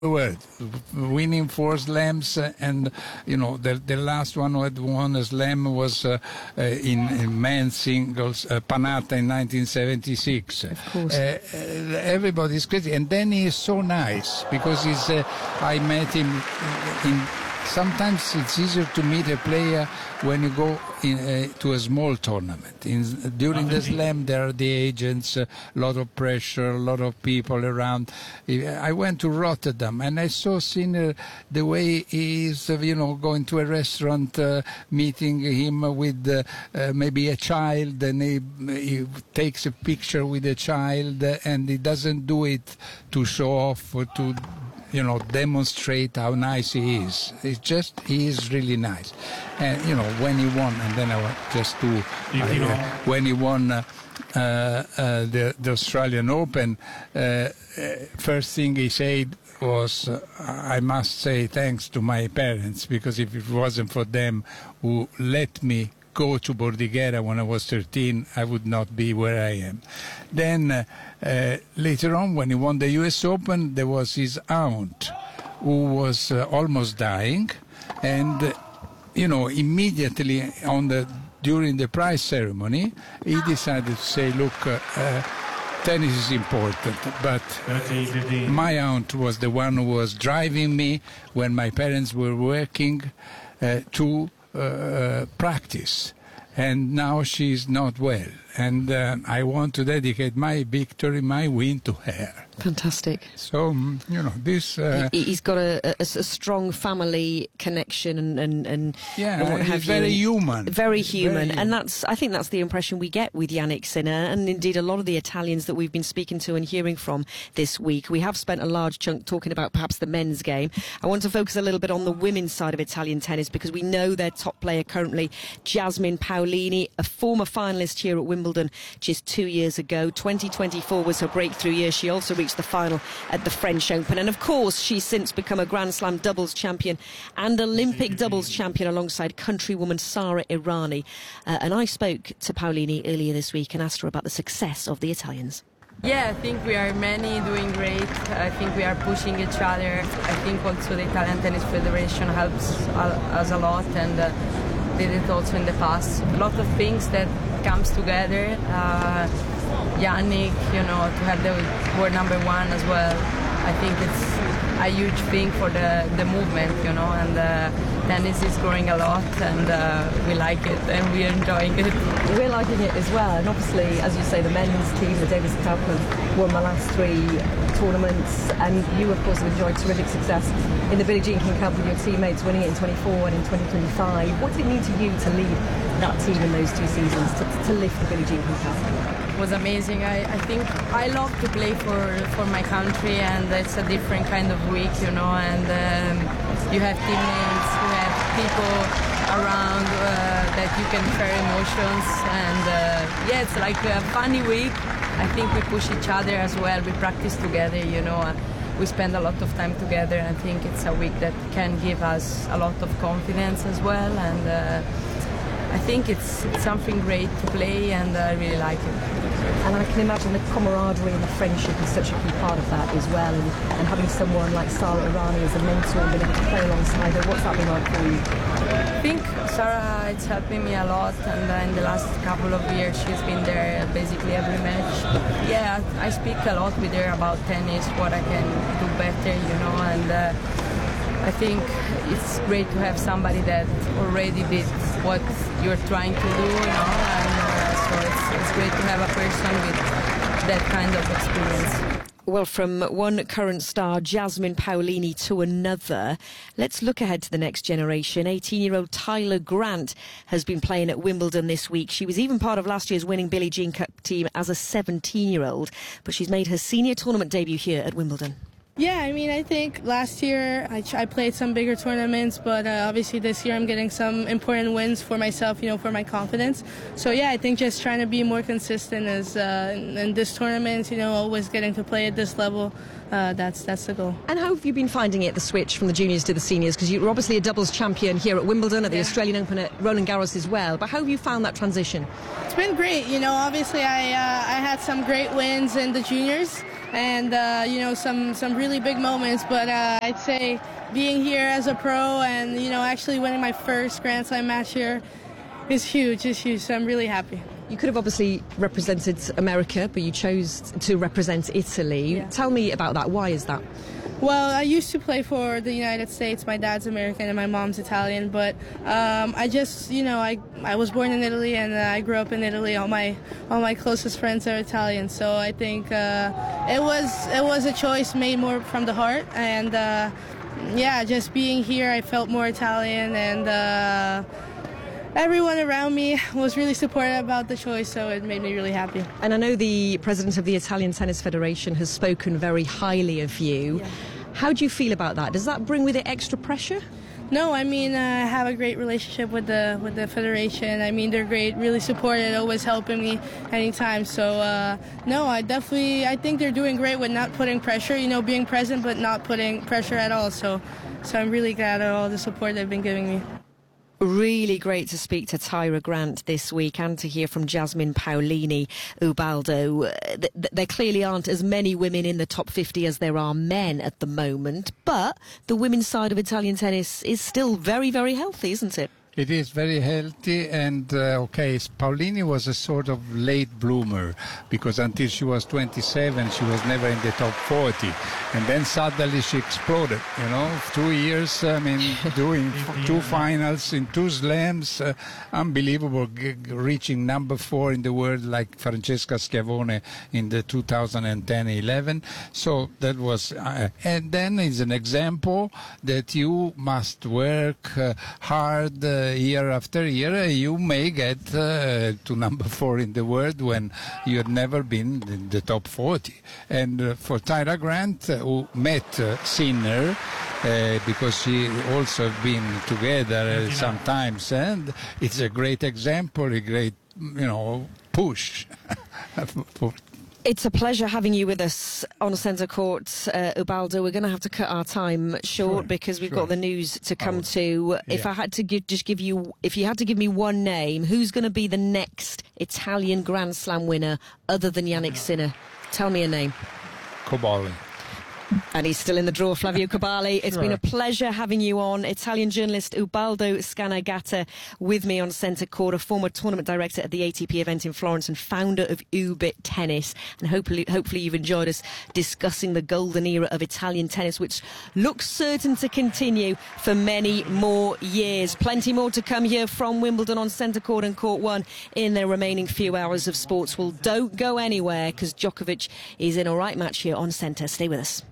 world, winning 4 slams, and the last one who had won a slam was in men's singles, Panatta in 1976. Of course. Everybody's crazy, and then he is so nice because I met him in. Sometimes it's easier to meet a player when you go to a small tournament. During the slam, there are the agents, a lot of pressure, a lot of people around. I went to Rotterdam and I saw Sinner the way he is, going to a restaurant, meeting him with maybe a child, and he takes a picture with a child, and he doesn't do it to show off or to demonstrate how nice he is. He is really nice. And, when he won, and then I want just to, when he won the Australian Open, first thing he said was, I must say thanks to my parents, because if it wasn't for them who let me go to Bordighera when I was 13, I would not be where I am. Then later on, when he won the US Open, there was his aunt who was almost dying, and immediately during the prize ceremony, he decided to say, look, tennis is important, but my aunt was the one who was driving me when my parents were working to practice, and now she's not well, and I want to dedicate my victory, my win, to her. Fantastic. So, this... he's got a strong family connection and what have he's very human. Very human. And I think that's the impression we get with Jannik Sinner, and indeed a lot of the Italians that we've been speaking to and hearing from this week. We have spent a large chunk talking about perhaps the men's game. I want to focus a little bit on the women's side of Italian tennis, because we know their top player currently, Jasmine Paolini, a former finalist here at Wimbledon just 2 years ago. 2024 was her breakthrough year. She also reached the final at the French Open, and of course she's since become a Grand Slam doubles champion and Olympic doubles champion alongside countrywoman Sara Errani, and I spoke to Paolini earlier this week and asked her about the success of the Italians. Yeah, I think we are many doing great. I think we are pushing each other. I think also the Italian Tennis Federation helps us a lot, and did it also in the past. A lot of things that comes together. Jannik, to have the world #1 as well. I think it's a huge thing for the movement, and tennis is growing a lot, and we like it and we're enjoying it. We're liking it as well, and obviously, as you say, the men's team, the Davis Cup, have won the last 3 tournaments, and you, of course, have enjoyed terrific success in the Billie Jean King Cup with your teammates, winning it in 24 and in 2025. What did it mean to you to lead that team in those 2 seasons, to lift the Billie Jean King Cup? It was amazing. I think I love to play for my country, and it's a different kind of week, and you have teammates, you have people around that you can share emotions, and it's like a funny week. I think we push each other as well. We practice together, we spend a lot of time together, and I think it's a week that can give us a lot of confidence as well, and I think it's something great to play, and I really like it. And I can imagine the camaraderie and the friendship is such a key part of that as well, and having someone like Sara Errani as a mentor and being able to play alongside her, what's that been like for you? I think Sara, it's helping me a lot, and in the last couple of years she's been there basically every match. Yeah, I speak a lot with her about tennis, what I can do better, and I think it's great to have somebody that already did what you're trying to do, and so it's great to have a person with that kind of experience. Well, from one current star, Jasmine Paolini, to another, let's look ahead to the next generation. 18-year-old Tyler Grant has been playing at Wimbledon this week. She was even part of last year's winning Billie Jean Cup team as a 17-year-old, but she's made her senior tournament debut here at Wimbledon. Yeah, I think last year I played some bigger tournaments, but obviously this year I'm getting some important wins for myself, for my confidence. So yeah, I think just trying to be more consistent as in this tournament, always getting to play at this level. That's the goal. And how have you been finding it, the switch from the juniors to the seniors? Because you're obviously a doubles champion here at Wimbledon, at the Australian Open, at Roland Garros as well. But how have you found that transition? It's been great. Obviously I had some great wins in the juniors. and some really big moments. But I'd say being here as a pro and actually winning my first Grand Slam match here is huge. It's huge. So I'm really happy. You could have obviously represented America, but you chose to represent Italy. Yeah. Tell me about that. Why is that? Well, I used to play for the United States. My dad's American and my mom's Italian, but I just, I was born in Italy and I grew up in Italy. All my closest friends are Italian, so I think it was a choice made more from the heart. And just being here, I felt more Italian, and everyone around me was really supportive about the choice, so it made me really happy. And I know the president of the Italian Tennis Federation has spoken very highly of you. Yeah. How do you feel about that? Does that bring with it extra pressure? No, I mean, I have a great relationship with the federation. I mean, they're great, really supportive, always helping me anytime. So, no, I think they're doing great with not putting pressure, being present but not putting pressure at all. So I'm really glad at all the support they've been giving me. Really great to speak to Tyra Grant this week and to hear from Jasmine Paolini Ubaldo. There clearly aren't as many women in the top 50 as there are men at the moment, but the women's side of Italian tennis is still very, very healthy, isn't it? It is very healthy, and Paolini was a sort of late bloomer, because until she was 27 she was never in the top 40, and then suddenly she exploded. 2 years, doing 2 finals in 2 slams, unbelievable, reaching number 4 in the world like Francesca Schiavone in the 2010-11. So that was, and then is an example that you must work hard. Year after year, you may get to number 4 in the world when you had never been in the top 40. And for Tyra Grant, who met Sinner, because she also have been together sometimes, and it's a great example, a great, push. It's a pleasure having you with us on Centre Court, Ubaldo. We're going to have to cut our time short because we've got the news to come to. If I had to if you had to give me one name, who's going to be the next Italian Grand Slam winner other than Jannik Sinner? Tell me a name. Coballi. And he's still in the draw, Flavio Coballi. It's been a pleasure having you on. Italian journalist Ubaldo Scanagatta with me on Centre Court, a former tournament director at the ATP event in Florence and founder of Ubit Tennis. And hopefully you've enjoyed us discussing the golden era of Italian tennis, which looks certain to continue for many more years. Plenty more to come here from Wimbledon on Centre Court and Court 1 in the remaining few hours of sports. Well, don't go anywhere, because Djokovic is in a right match here on Centre. Stay with us.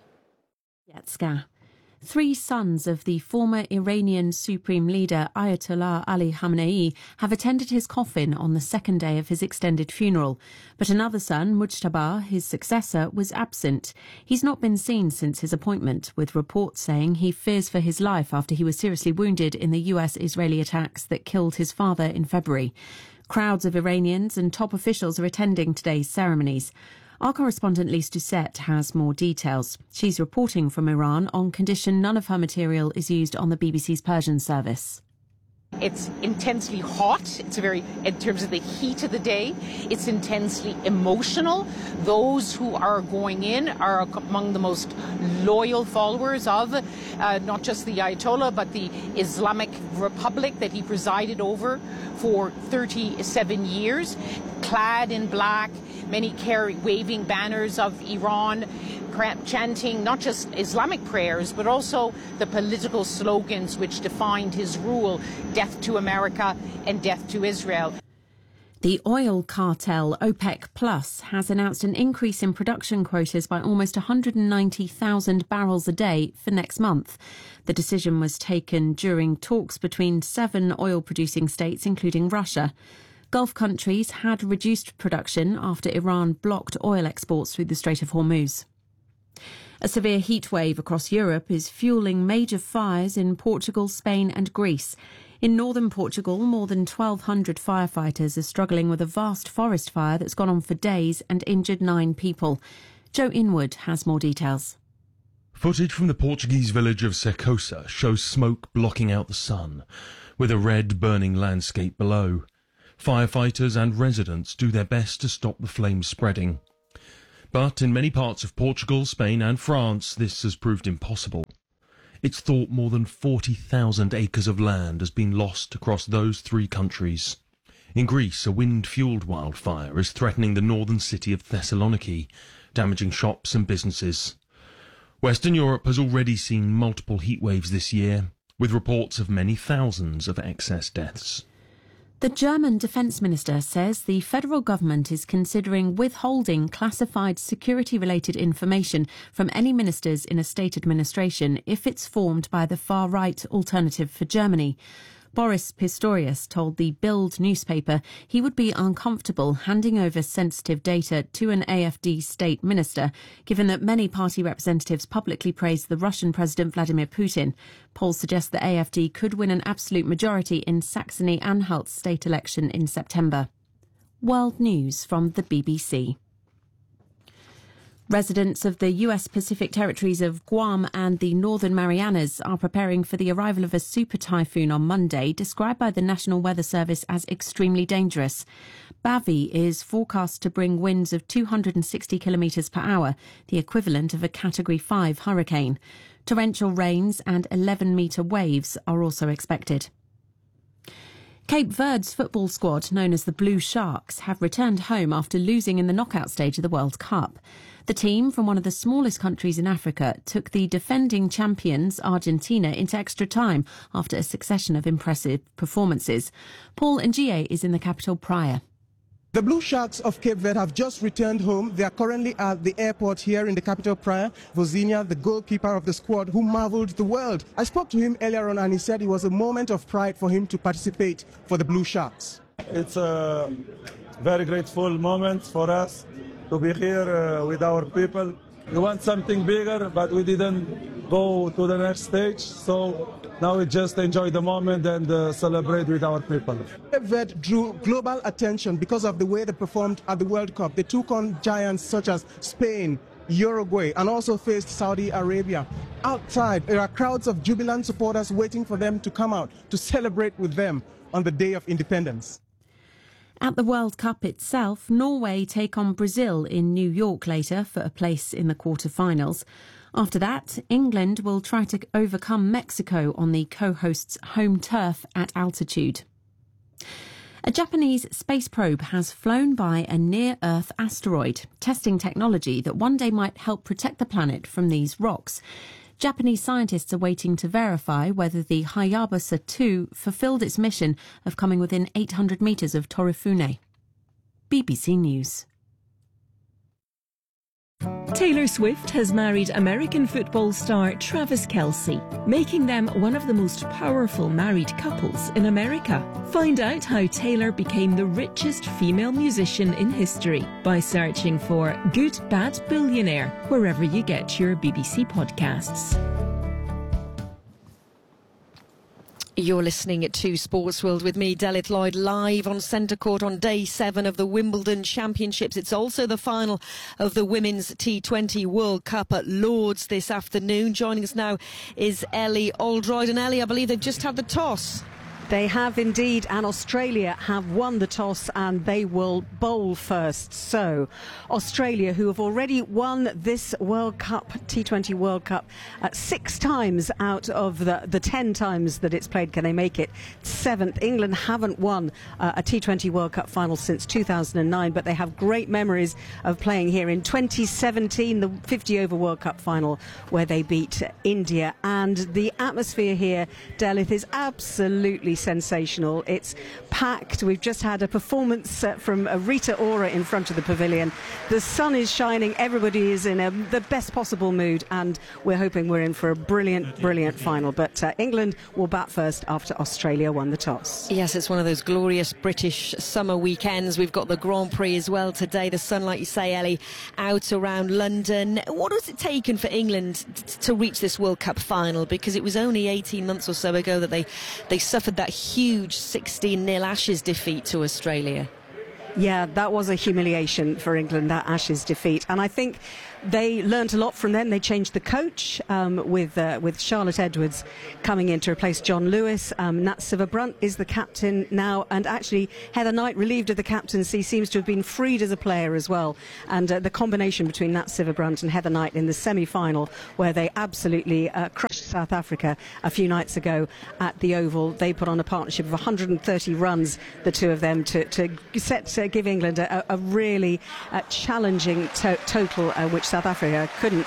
Yatska. 3 sons of the former Iranian Supreme Leader Ayatollah Ali Khamenei have attended his coffin on the second day of his extended funeral. But another son, Mujtaba, his successor, was absent. He's not been seen since his appointment, with reports saying he fears for his life after he was seriously wounded in the US-Israeli attacks that killed his father in February. Crowds of Iranians and top officials are attending today's ceremonies. Our correspondent Lise Doucette has more details. She's reporting from Iran on condition none of her material is used on the BBC's Persian service. It's intensely hot. It's in terms of the heat of the day, it's intensely emotional. Those who are going in are among the most loyal followers of not just the Ayatollah, but the Islamic Republic that he presided over for 37 years, clad in black, many waving banners of Iran, chanting not just Islamic prayers, but also the political slogans which defined his rule: death to America and death to Israel. The oil cartel OPEC Plus has announced an increase in production quotas by almost 190,000 barrels a day for next month. The decision was taken during talks between 7 oil-producing states, including Russia. Gulf countries had reduced production after Iran blocked oil exports through the Strait of Hormuz. A severe heat wave across Europe is fueling major fires in Portugal, Spain and Greece. In northern Portugal, more than 1,200 firefighters are struggling with a vast forest fire that's gone on for days and injured 9 people. Joe Inwood has more details. Footage from the Portuguese village of Secosa shows smoke blocking out the sun, with a red burning landscape below. Firefighters and residents do their best to stop the flames spreading. But in many parts of Portugal, Spain and France, this has proved impossible. It's thought more than 40,000 acres of land has been lost across those three countries. In Greece, a wind-fuelled wildfire is threatening the northern city of Thessaloniki, damaging shops and businesses. Western Europe has already seen multiple heat waves this year, with reports of many thousands of excess deaths. The German defence minister says the federal government is considering withholding classified security-related information from any ministers in a state administration if it's formed by the far-right Alternative for Germany. Boris Pistorius told the Bild newspaper he would be uncomfortable handing over sensitive data to an AfD state minister, given that many party representatives publicly praised the Russian President Vladimir Putin. Polls suggest that AfD could win an absolute majority in Saxony-Anhalt's state election in September. World News from the BBC. Residents of the US Pacific territories of Guam and the Northern Marianas are preparing for the arrival of a super typhoon on Monday, described by the National Weather Service as extremely dangerous. Bavi is forecast to bring winds of 260 kilometres per hour, the equivalent of a Category 5 hurricane. Torrential rains and 11-metre waves are also expected. Cape Verde's football squad, known as the Blue Sharks, have returned home after losing in the knockout stage of the World Cup. The team, from one of the smallest countries in Africa, took the defending champions, Argentina, into extra time after a succession of impressive performances. Paul Ngie is in the capital, Praia. The Blue Sharks of Cape Verde have just returned home. They are currently at the airport here in the capital, Praia. Vozinha, the goalkeeper of the squad, who marvelled the world. I spoke to him earlier on and he said it was a moment of pride for him to participate for the Blue Sharks. It's a very grateful moment for us to be here with our people. We want something bigger, but we didn't go to the next stage. So now we just enjoy the moment and celebrate with our people. Cape Verde drew global attention because of the way they performed at the World Cup. They took on giants such as Spain, Uruguay, and also faced Saudi Arabia. Outside, there are crowds of jubilant supporters waiting for them to come out to celebrate with them on the day of independence. At the World Cup itself, Norway take on Brazil in New York later for a place in the quarter-finals. After that, England will try to overcome Mexico on the co-hosts' home turf at altitude. A Japanese space probe has flown by a near-Earth asteroid, testing technology that one day might help protect the planet from these rocks. Japanese scientists are waiting to verify whether the Hayabusa 2 fulfilled its mission of coming within 800 metres of Torifune. BBC News. Taylor Swift has married American football star Travis Kelce, making them one of the most powerful married couples in America. Find out how Taylor became the richest female musician in history by searching for Good Bad Billionaire wherever you get your BBC podcasts. You're listening to Sports World with me, Delith Lloyd, live on Centre Court on day 7 of the Wimbledon Championships. It's also the final of the Women's T20 World Cup at Lords this afternoon. Joining us now is Ellie Oldroyd. And Ellie, I believe they've just had the toss. They have indeed, and Australia have won the toss and they will bowl first. So Australia, who have already won this World Cup, T20 World Cup, 6 times out of the 10 times that it's played, can they make it 7th? England haven't won a T20 World Cup final since 2009, but they have great memories of playing here in 2017, the 50-over World Cup final, where they beat India. And the atmosphere here, Delith, is absolutely sensational. It's packed. We've just had a performance from Rita Ora in front of the pavilion. The sun is shining. Everybody is in the best possible mood, and we're hoping we're in for a brilliant final. But England will bat first after Australia won the toss. Yes, it's one of those glorious British summer weekends. We've got the Grand Prix as well today. The sun, like you say, Ellie, out around London. What has it taken for England to reach this World Cup final? Because it was only 18 months or so ago that they suffered that huge 16-0 Ashes defeat to Australia. Yeah, that was a humiliation for England, that Ashes defeat. And I think they learnt a lot from them. They changed the coach with Charlotte Edwards coming in to replace John Lewis. Nat Sciver-Brunt is the captain now, and actually Heather Knight, relieved of the captaincy, seems to have been freed as a player as well. And the combination between Nat Sciver-Brunt and Heather Knight in the semi-final, where they absolutely crushed South Africa a few nights ago at the Oval, they put on a partnership of 130 runs, the two of them, to give England a really challenging total, which South Africa couldn't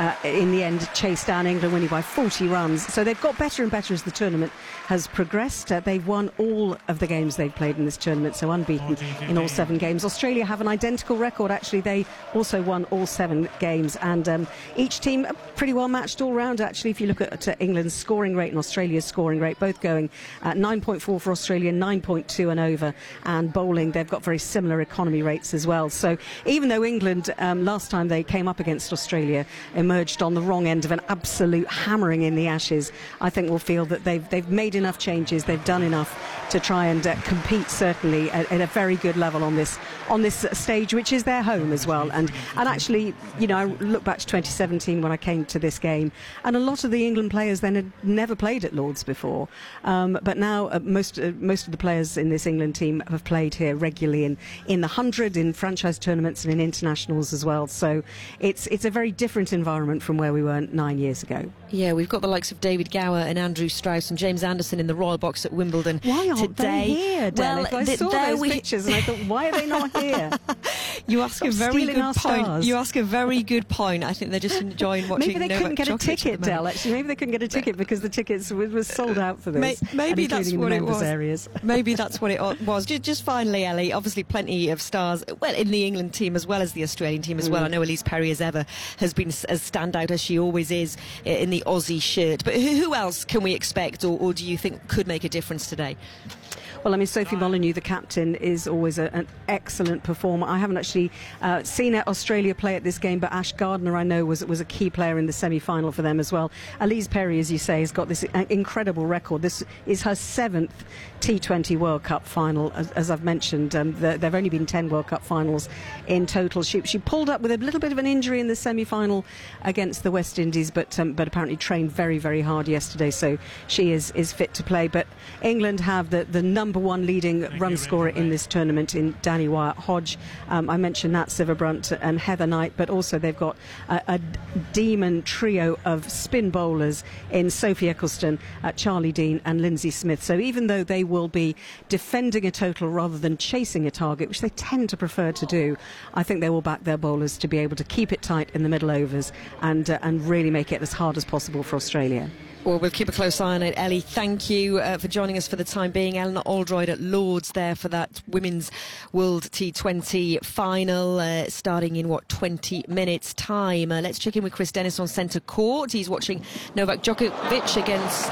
in the end chase down, England winning by 40 runs. So they've got better and better as the tournament has progressed. They've won all of the games they've played in this tournament, so unbeaten in all 7 games. Australia have an identical record, actually. They also won all 7 games, and each team pretty well matched all round, actually. If you look at England's scoring rate and Australia's scoring rate, both going 9.4 for Australia, 9.2 and over, and bowling, they've got very similar economy rates as well. So even though England, last time they came up against Australia, emerged on the wrong end of an absolute hammering in the Ashes, I think we'll feel that they've made enough changes, they've done enough to try and compete certainly at a very good level on this stage, which is their home as well. And actually, you know, I look back to 2017 when I came to this game, and a lot of the England players then had never played at Lord's before, but now most of the players in this England team have played here regularly in the 100, in franchise tournaments and in internationals as well. So it's a very different environment from where we were 9 years ago. Yeah, we've got the likes of David Gower and Andrew Strauss and James Anderson in the Royal Box at Wimbledon. Why aren't today. They here, Dennis? I saw those pictures and I thought, why are they not here? You ask a very good point. You ask a very good point. I think they're just enjoying watching. Maybe they couldn't get a ticket, Del. Actually, maybe they couldn't get a ticket because the tickets was sold out for this. Maybe that's what it was. Areas. Maybe that's what it was. Just finally, Ellie. Obviously, plenty of stars. Well, in the England team as well as the Australian team as well. I know Elise Perry as ever has been as standout as she always is in the Aussie shirt. But who else can we expect, or do you think could make a difference today? Well, I mean, Sophie Molyneux, the captain, is always an excellent performer. I haven't actually seen Australia play at this game, but Ash Gardner, I know, was a key player in the semi-final for them as well. Elise Perry, as you say, has got this incredible record. This is her 7th T20 World Cup final, as I've mentioned. There have only been 10 World Cup finals in total. She pulled up with a little bit of an injury in the semi-final against the West Indies, but apparently trained very, very hard yesterday, so she is fit to play. But England have the number one leading run scorer in this tournament in Danny Wyatt-Hodge. I mentioned Nat Sciver-Brunt and Heather Knight, but also they've got a demon trio of spin bowlers in Sophie Ecclestone, Charlie Dean and Lindsay Smith. So even though they will be defending a total rather than chasing a target, which they tend to prefer to do, I think they will back their bowlers to be able to keep it tight in the middle overs and really make it as hard as possible for Australia. Well, we'll keep a close eye on it. Ellie, thank you for joining us for the time being. Eleanor Oldroyd at Lord's there for that Women's World T20 final, starting in, 20 minutes' time. Let's check in with Chris Dennis on centre court. He's watching Novak Djokovic against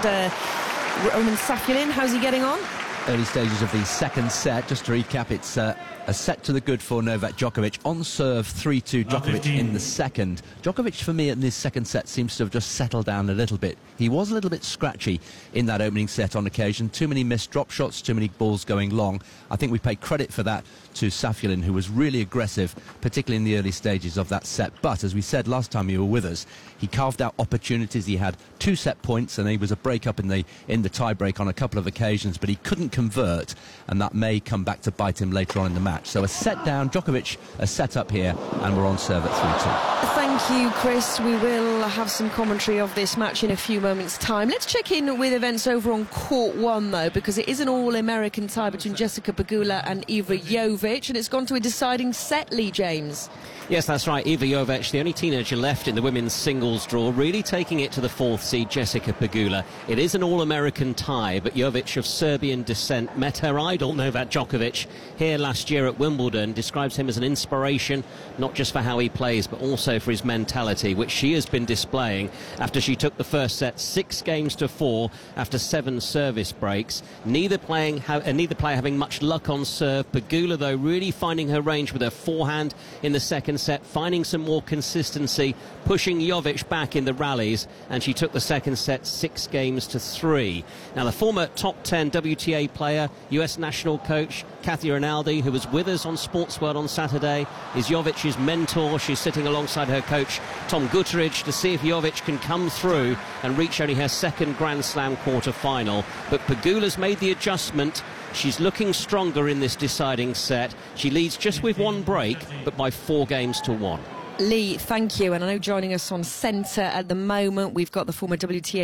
Roman Saffiolin. How's he getting on? Early stages of the second set. Just to recap, it's a set to the good for Novak Djokovic. On serve, 3-2 Djokovic in the second. Djokovic, for me, in this second set, seems to have just settled down a little bit. He was a little bit scratchy in that opening set on occasion. Too many missed drop shots, too many balls going long. I think we pay credit for that to Saffiolin, who was really aggressive, particularly in the early stages of that set. But, as we said last time you were with us, he carved out opportunities. He had 2 set points, and he was a break-up in the tie-break on a couple of occasions, but he couldn't convert, and that may come back to bite him later on in the match. So a set down, Djokovic a set up here, and we're on serve at 3-2. Thank you, Chris. We will have some commentary of this match in a few moments' time. Let's check in with events over on Court 1, though, because it is an all-American tie between Jessica Pegula and Iva Jovic, and it's gone to a deciding set, Lee James. Yes, that's right. Iva Jovic, the only teenager left in the women's singles draw, really taking it to the 4th seed, Jessica Pegula. It is an all-American tie, but Jovic of Serbian descent met her idol, Novak Djokovic, here last year at Wimbledon. Describes him as an inspiration, not just for how he plays, but also for his mentality, which she has been displaying after she took the first set 6-4 after 7 service breaks. Neither player having much luck on serve. Pegula, though, really finding her range with her forehand in the second second set, finding some more consistency, pushing Jovic back in the rallies, and she took the second set 6-3. Now, the former top 10 WTA player, US national coach Kathy Rinaldi, who was with us on Sports World on Saturday, is Jovic's mentor. She's sitting alongside her coach Tom Guterres to see if Jovic can come through and reach only her second Grand Slam quarter-final. But Pegula's made the adjustment. She's looking stronger in this deciding set. She leads just with one break, but by 4-1. Lee, thank you. And I know joining us on centre at the moment, we've got the former WTA